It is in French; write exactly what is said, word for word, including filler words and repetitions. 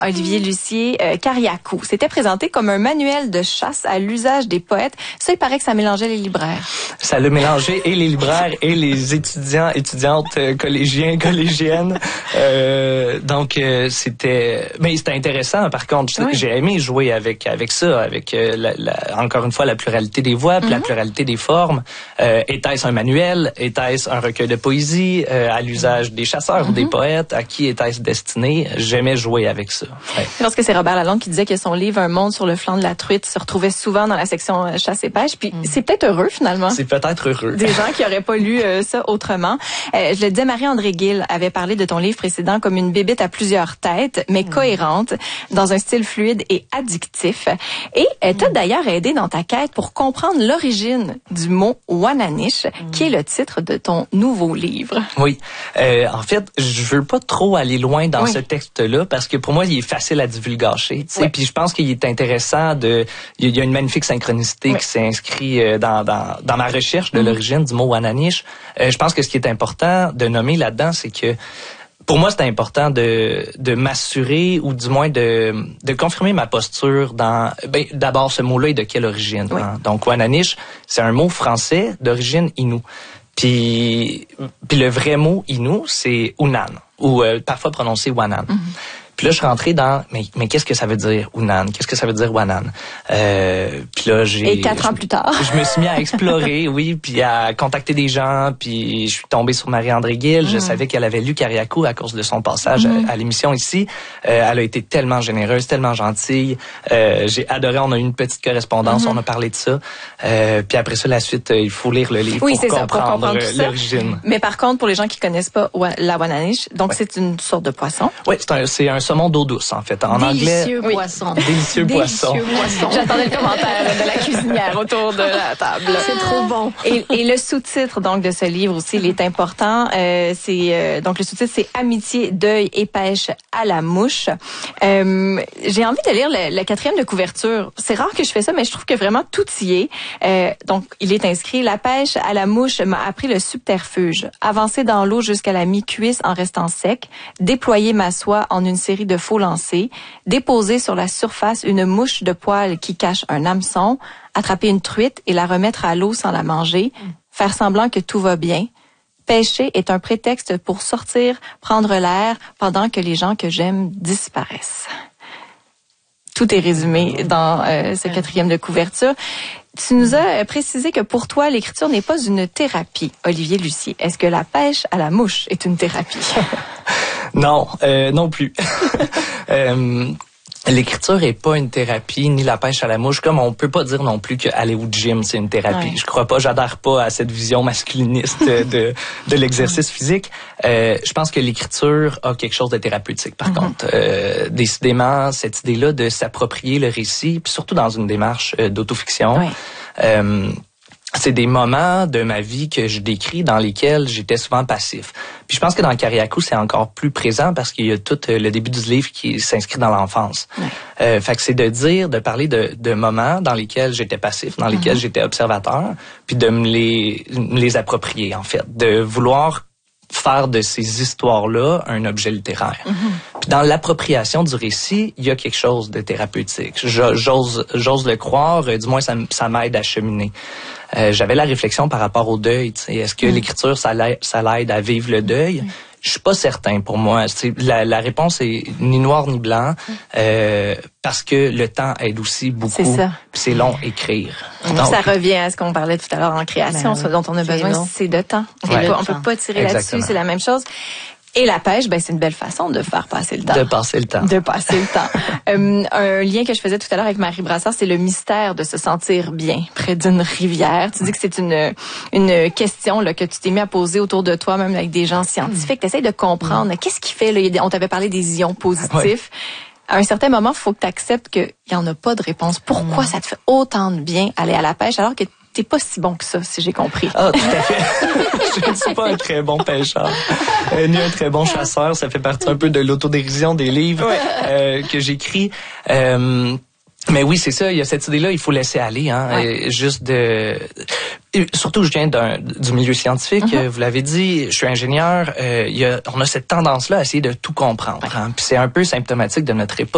Olivier Lucier, euh, Kariakou. C'était présenté comme un manuel de chasse à l'usage des poètes. Ça, il paraît que ça mélangeait les libraires. Ça l'a mélangé et les libraires et les étudiants, étudiantes, euh, collégiens, collégiennes. Euh, donc, euh, c'était... Mais c'était intéressant, par contre. Oui. J'ai aimé jouer avec avec ça, avec, euh, la, la, encore une fois, la pluralité des voix, puis mm-hmm. la pluralité des formes. Euh, était-ce un manuel? Était-ce un recueil de poésie euh, à l'usage des chasseurs mm-hmm. ou des poètes? À qui était-ce destiné? J'aimais jouer avec ça. Ouais. Je pense que c'est Robert Lalonde qui disait que son livre « Un monde sur le flanc de la truite » se retrouvait souvent dans la section euh, chasse et pêche. Puis mm. c'est peut-être heureux, finalement. C'est peut-être heureux. Des gens qui n'auraient pas lu euh, ça autrement. Euh, je le disais, Marie-André Gill avait parlé de ton livre précédent comme une bébête à plusieurs têtes, mais mm. cohérente, dans un style fluide et addictif. Et euh, t'as mm. d'ailleurs aidé dans ta quête pour comprendre l'origine du mot Wananiche, mm. qui est le titre de ton nouveau livre. Oui. Euh, en fait, je veux pas trop aller loin dans oui. ce texte-là, parce que pour moi, il est facile à divulgacher. Oui. Puis je pense qu'il est intéressant de... Il y a une magnifique synchronicité oui. qui s'est inscrite dans, dans, dans ma recherche de mm. l'origine du mot Wananiche. Euh, je pense que ce qui est important de nommer là-dedans, c'est que pour moi, c'est important de, de m'assurer ou du moins de, de confirmer ma posture dans... Ben, d'abord, ce mot-là est de quelle origine? Oui. Hein? Donc, Wananiche, c'est un mot français d'origine Innu. Puis, puis le vrai mot Innu, c'est Unan, ou euh, parfois prononcé Wanan. Mm-hmm. Puis là, je suis rentré dans, mais, mais qu'est-ce que ça veut dire, Unan? Qu'est-ce que ça veut dire, Wanan? Euh, puis là, j'ai... Et quatre ans plus tard. Je me suis mis à explorer, oui, puis à contacter des gens, puis je suis tombé sur Marie-André Gill. Mm. Je savais qu'elle avait lu Kariakou à cause de son passage mm. à, à l'émission ici. Euh, elle a été tellement généreuse, tellement gentille. Euh, j'ai adoré, on a eu une petite correspondance, mm. on a parlé de ça. Euh, puis après ça, la suite, il faut lire le livre oui, pour, comprendre ça, pour comprendre l'origine. Mais par contre, pour les gens qui connaissent pas la Wananiche, donc ouais. c'est une sorte de poisson. Oui, c'est un, c'est un saumon d'eau douce, en fait. En délicieux anglais, poisson. Oui. Délicieux poisson. Délicieux poisson. J'attendais le commentaire de la cuisinière autour de la table. C'est trop bon. Et, et le sous-titre donc de ce livre aussi, il est important. Euh, c'est euh, donc le sous-titre, c'est Amitié, deuil et pêche à la mouche. Euh, j'ai envie de lire le, le quatrième de couverture. C'est rare que je fais ça, mais je trouve que vraiment tout y est. Euh, donc, il est inscrit: La pêche à la mouche m'a appris le subterfuge. Avancer dans l'eau jusqu'à la mi-cuisse en restant sec. Déployer ma soie en une série de faux lancers. Déposer sur la surface une mouche de poil qui cache un hameçon. Attraper une truite et la remettre à l'eau sans la manger. Faire semblant que tout va bien. Pêcher est un prétexte pour sortir, prendre l'air pendant que les gens que j'aime disparaissent. Tout est résumé dans euh, ce quatrième de couverture. Tu nous as précisé que pour toi, l'écriture n'est pas une thérapie, Olivier Lucier. Est-ce que la pêche à la mouche est une thérapie? Non, euh, non plus. euh, L'écriture est pas une thérapie, ni la pêche à la mouche, comme on peut pas dire non plus qu'aller au gym, c'est une thérapie. Ouais. Je crois pas, j'adhère pas à cette vision masculiniste de, de l'exercice physique. Euh, je pense que l'écriture a quelque chose de thérapeutique, par mm-hmm. contre. Euh, décidément, cette idée-là de s'approprier le récit, puis surtout dans une démarche euh, d'autofiction, ouais. euh, c'est des moments de ma vie que je décris dans lesquels j'étais souvent passif. Puis je pense que dans Kariakou, c'est encore plus présent parce qu'il y a tout le début du livre qui s'inscrit dans l'enfance. Ouais. Euh, fait que c'est de dire, de parler de, de moments dans lesquels j'étais passif, dans lesquels mm-hmm. j'étais observateur, puis de me les, me les approprier, en fait. De vouloir faire de ces histoires-là un objet littéraire. Mm-hmm. Puis dans l'appropriation du récit, il y a quelque chose de thérapeutique. J'ose, j'ose le croire, du moins ça, ça m'aide à cheminer. Euh, j'avais la réflexion par rapport au deuil. T'sais. Est-ce que mm. l'écriture, ça l'aide, ça l'aide à vivre le deuil? Mm. Je suis pas certain pour moi. La, la réponse est ni noir ni blanc, euh, parce que le temps aide aussi beaucoup. C'est ça. C'est long écrire. Donc, ça revient à ce qu'on parlait tout à l'heure en création, ben, ce dont on a besoin, long. C'est de temps. Ouais. On peut pas tirer Exactement. Là-dessus, c'est la même chose. Et la pêche, ben c'est une belle façon de faire passer le temps. De passer le temps. De passer le temps. euh, un lien que je faisais tout à l'heure avec Marie Brassard, c'est le mystère de se sentir bien près d'une rivière. Tu dis que c'est une une question là que tu t'es mis à poser autour de toi, même avec des gens scientifiques. Tu essaies de comprendre mmh. qu'est-ce qui fait. Là, on t'avait parlé des ions positifs. Ouais. À un certain moment, il faut que tu acceptes qu'il n'y en a pas de réponse. Pourquoi mmh. ça te fait autant de bien aller à la pêche alors que t'es pas si bon que ça, si j'ai compris. Ah, tout à fait. Je ne suis pas un très bon pêcheur, euh, ni un très bon chasseur. Ça fait partie un peu de l'autodérision des livres ouais. euh, que j'écris. Euh, mais oui, c'est ça. Il y a cette idée-là. Il faut laisser aller, hein. Ouais. Euh, juste de. Et surtout, je viens d'un, du milieu scientifique. Mm-hmm. Vous l'avez dit. Je suis ingénieur. Euh, il y a, on a cette tendance-là à essayer de tout comprendre. Ouais. Hein, puis c'est un peu symptomatique de notre époque.